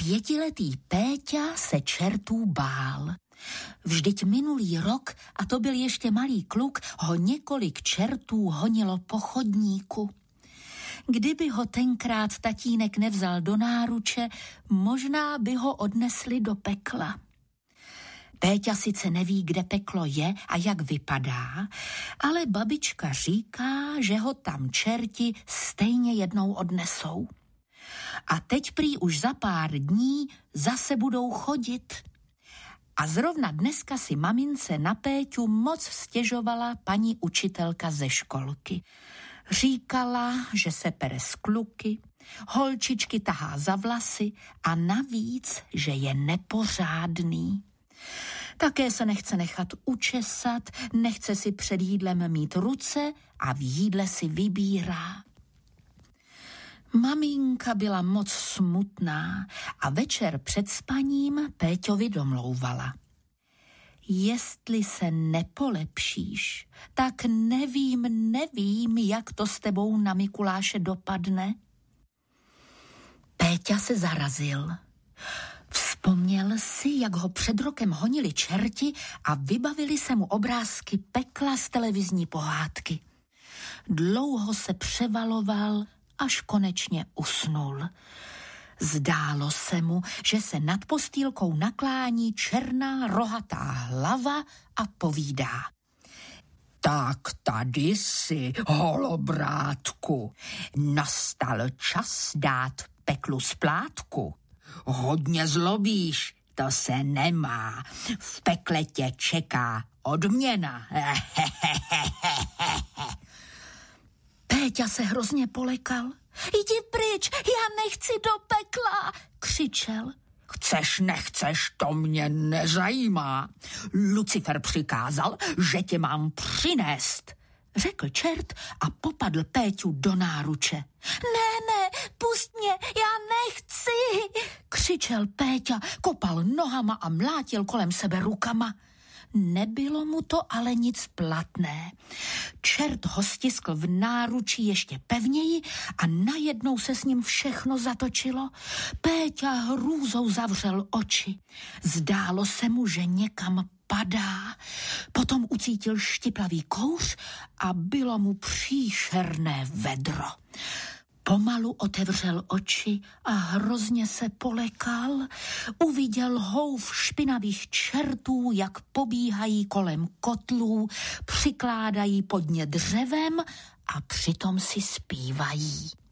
5letý Péťa se čertů bál. Vždyť minulý rok, a to byl ještě malý kluk, ho několik čertů honilo po chodníku. Kdyby ho tenkrát tatínek nevzal do náruče, možná by ho odnesli do pekla. Péťa sice neví, kde peklo je a jak vypadá, ale babička říká, že ho tam čerti stejně jednou odnesou. A teď prý už za pár dní zase budou chodit. A zrovna dneska si mamince na Péťu moc stěžovala paní učitelka ze školky. Říkala, že se pere s kluky, holčičky tahá za vlasy a navíc, že je nepořádný. Také se nechce nechat učesat, nechce si před jídlem mít ruce a v jídle si vybírá. Maminka byla moc smutná a večer před spaním Péťovi domlouvala. Jestli se nepolepšíš, tak nevím, jak to s tebou na Mikuláše dopadne. Péťa se zarazil. Vzpomněl si, jak ho před rokem honili čerti a vybavili se mu obrázky pekla z televizní pohádky. Dlouho se převaloval, až konečně usnul. Zdálo se mu, že se nad postýlkou naklání černá rohatá hlava a povídá. Tak tady jsi, holobrátku. Nastal čas dát peklu splátku. Hodně zlobíš, to se nemá. V pekle tě čeká odměna. Péťa se hrozně polekal. Jdi pryč, já nechci do pekla, křičel. Chceš, nechceš, to mě nezajímá. Lucifer přikázal, že tě mám přinést, řekl čert a popadl Péťu do náruče. Ne, pust mě, já nechci, křičel Péťa, kopal nohama a mlátil kolem sebe rukama. Nebylo mu to ale nic platné. Čert ho stiskl v náručí ještě pevněji a najednou se s ním všechno zatočilo. Péťa hrůzou zavřel oči. Zdálo se mu, že někam padá. Potom ucítil štiplavý kouř a bylo mu příšerné vedro. Pomalu otevřel oči a hrozně se polekal. Uviděl houf špinavých čertů, jak pobíhají kolem kotlů, přikládají pod ně dřevem a přitom si zpívají.